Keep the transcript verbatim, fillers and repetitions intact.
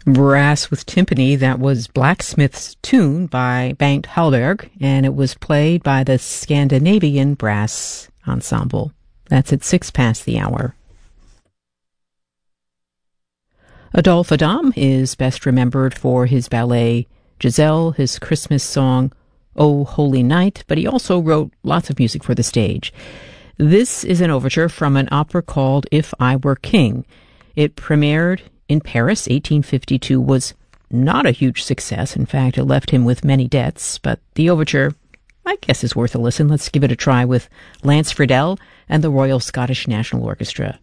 Brass with Timpani, that was Blacksmith's Tune by Bengt Hallberg, and it was played by the Scandinavian Brass Ensemble. That's at six past the hour. Adolphe Adam is best remembered for his ballet Giselle, his Christmas song O Holy Night, but he also wrote lots of music for the stage. This is an overture from an opera called If I Were King. It premiered in Paris, eighteen fifty-two, was not a huge success. In fact, it left him with many debts, but the overture, I guess, is worth a listen. Let's give it a try with Lance Friedel and the Royal Scottish National Orchestra.